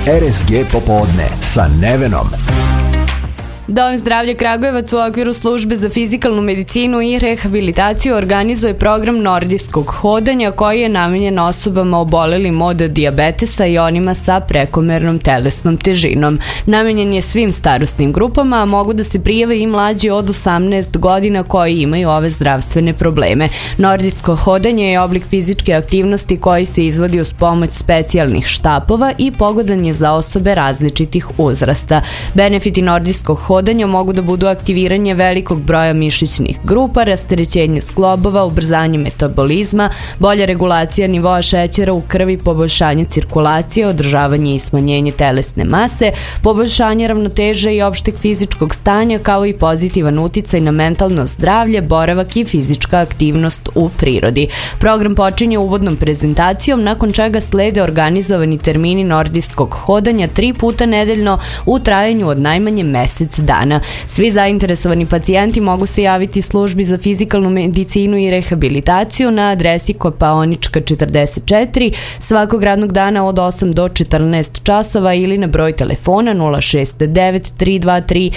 RSG popodne sa Nevenom. Dom zdravlja Kragujevac u okviru službe za fizikalnu medicinu i rehabilitaciju organizuje program nordijskog hodanja koji je namenjen osobama obolelim od dijabetesa i onima sa prekomernom telesnom težinom. Namenjen je svim starosnim grupama, a mogu da se prijave i mlađi od 18 godina koji imaju ove zdravstvene probleme. Nordijsko hodanje je oblik fizičke aktivnosti koji se izvodi uz pomoć specijalnih štapova i pogodan je za osobe različitih uzrasta. Benefiti nordijskog hodanja mogu da budu aktiviranje velikog broja mišićnih grupa, rasterećenje zglobova, ubrzanje metabolizma, bolja regulacija nivoa šećera u krvi, poboljšanje cirkulacije, održavanje i smanjenje telesne mase, poboljšanje ravnoteže i opšteg fizičkog stanja, kao i pozitivan uticaj na mentalno zdravlje, boravak i fizička aktivnost u prirodi. Program počinje uvodnom prezentacijom, nakon čega slede organizovani termini nordijskog hodanja 3 puta nedeljno u trajanju od najmanje mesec dana. Svi zainteresovani pacijenti mogu se javiti službi za fizikalnu medicinu i rehabilitaciju na adresi Kopaonička 44 svakog radnog dana od 8 do 14 časova ili na broj telefona 069 323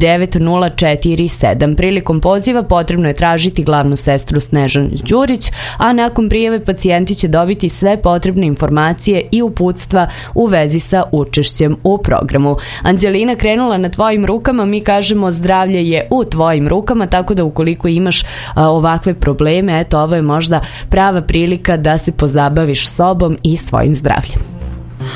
9047. Prilikom poziva potrebno je tražiti glavnu sestru Snežanu Đurić, a nakon prijave pacijenti će dobiti sve potrebne informacije i uputstva u vezi sa učešćem u programu. Anđelina, krenula na tvojim rukama, mi kažemo zdravlje je u tvojim rukama, tako da ukoliko imaš ovakve probleme, eto, ovo je možda prava prilika da se pozabaviš sobom i svojim zdravljem.